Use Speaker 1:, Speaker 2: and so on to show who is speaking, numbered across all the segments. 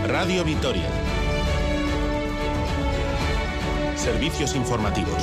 Speaker 1: Radio Vitoria. Servicios informativos.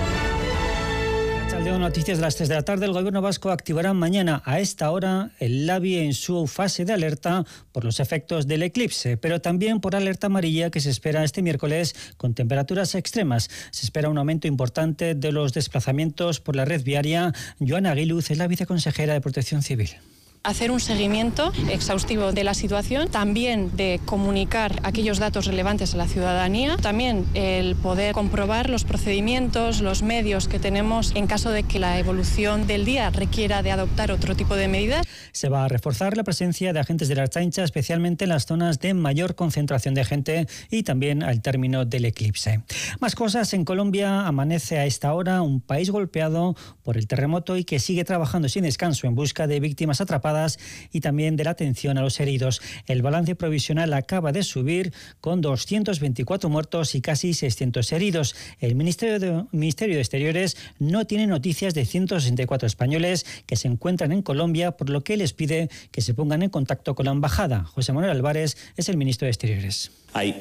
Speaker 2: Noticias de las 3 de la tarde. El Gobierno vasco activará mañana a esta hora el LABI en su fase de alerta por los efectos del eclipse, pero también por alerta amarilla que se espera este miércoles con temperaturas extremas. Se espera un aumento importante de los desplazamientos por la red viaria. Joana Aguiluz es la viceconsejera de Protección Civil.
Speaker 3: Hacer un seguimiento exhaustivo de la situación, también de comunicar aquellos datos relevantes a la ciudadanía, también el poder comprobar los procedimientos, los medios que tenemos en caso de que la evolución del día requiera de adoptar otro tipo de medidas.
Speaker 2: Se va a reforzar la presencia de agentes de la Ertzaintza, especialmente en las zonas de mayor concentración de gente y también al término del eclipse. Más cosas. En Colombia amanece a esta hora un país golpeado por el terremoto y que sigue trabajando sin descanso en busca de víctimas atrapadas y también de la atención a los heridos. El balance provisional acaba de subir con 224 muertos y casi 600 heridos. El Ministerio de Exteriores no tiene noticias de 164 españoles que se encuentran en Colombia, por lo que les pide que se pongan en contacto con la embajada. José Manuel Álvarez es el ministro de Exteriores.
Speaker 4: Hay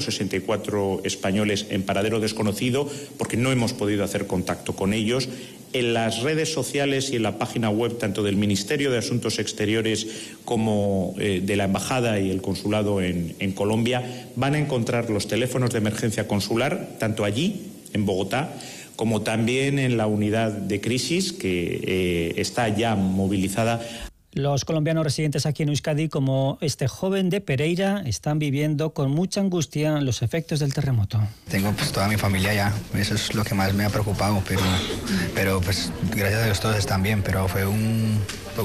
Speaker 4: 164 españoles en paradero desconocido porque no hemos podido hacer contacto con ellos. En las redes sociales y en la página web tanto del Ministerio de Asuntos Exteriores como de la Embajada y el Consulado en Colombia van a encontrar los teléfonos de emergencia consular, tanto allí, en Bogotá, como también en la unidad de crisis que está ya movilizada.
Speaker 2: Los colombianos residentes aquí en Euskadi, como este joven de Pereira, están viviendo con mucha angustia los efectos del terremoto.
Speaker 5: Tengo toda mi familia allá, eso es lo que más me ha preocupado, pero pues gracias a Dios todos están bien, pero fue un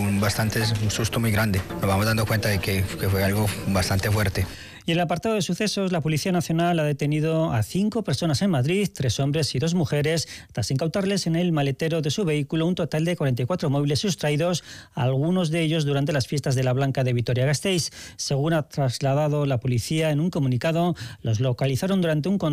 Speaker 5: susto muy grande. Nos vamos dando cuenta de que fue algo bastante fuerte.
Speaker 2: Y en el apartado de sucesos, la Policía Nacional ha detenido a 5 personas en Madrid, 3 hombres y 2 mujeres, tras incautarles en el maletero de su vehículo un total de 44 móviles sustraídos, algunos de ellos durante las fiestas de la Blanca de Vitoria-Gasteiz. Según ha trasladado la policía en un comunicado, los localizaron durante un